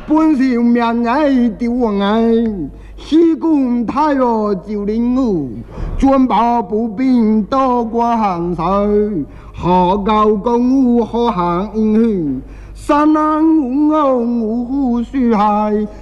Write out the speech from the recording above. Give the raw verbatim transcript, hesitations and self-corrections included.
本是命爱丢爱，西宫太岳九零五，专保不平多过行水，何高公务何行英雄，山南无我无树害，